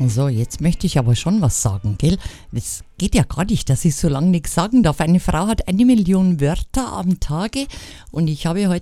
So, jetzt möchte ich aber schon was sagen, gell? Das geht ja gar nicht, dass ich so lange nichts sagen darf. Eine Frau hat 1 Million Wörter am Tage und ich habe heute